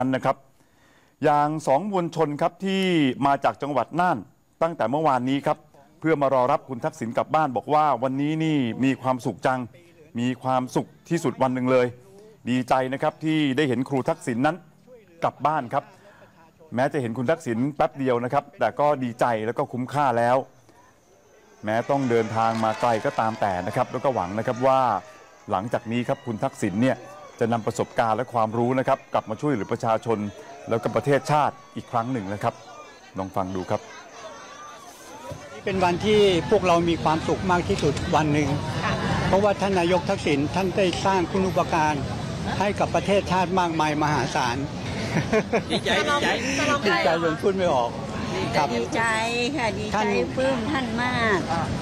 นะครับอย่าง2 มวลชนครับที่มาจากจังหวัดน่านตั้งแต่เมื่อวานนี้ครับเพื่อมารอรับคุณทักษิณกลับบ้านบอกว่าวันนี้นี่มีความสุขจังมีความสุขที่สุดวันหนึ่งเลยดีใจนะครับที่ได้เห็นครูทักษิณนั้นกลับบ้านครับแม้จะเห็นคุณทักษิณแป๊บเดียวนะครับแต่ก็ดีใจแล้วก็คุ้มค่าแล้วแม้ต้องเดินทางมาไกลก็ตามแต่นะครับแล้วก็หวังนะครับว่าหลังจากนี้ครับคุณทักษิณเนี่ยจะนำประสบการณ์และความรู้นะครับกลับมาช่วยเหลือประชาชนแล้วก็ประเทศชาติอีกครั้งหนึ่งนะครับลองฟังดูครับเป็นวันที่พวกเรามีความสุขมากที่สุดวันหนึ่งเพราะว่าท่านนายกทักษิณท่านได้สร้างคุณูปการให้กับประเทศชาติมากมายมหาศาลดีใจจนพูดไม่ออกดีใจค่ะดีใจปลื้มท่านมาก